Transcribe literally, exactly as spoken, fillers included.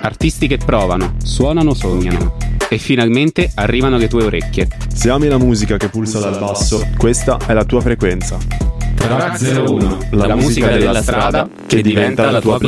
artisti che provano, suonano, sognano e finalmente arrivano alle tue orecchie. Se ami la musica che pulsa dal basso, questa è la tua frequenza. Track zero uno, la, la musica della, della strada che diventa la tua